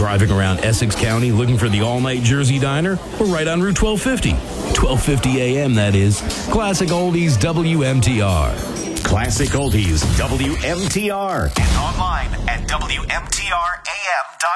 Driving around Essex County looking for the all-night Jersey Diner? We're right on Route 1250. 1250 AM, that is. Classic Oldies WMTR. Classic Oldies WMTR. And online at WMTRAM.com.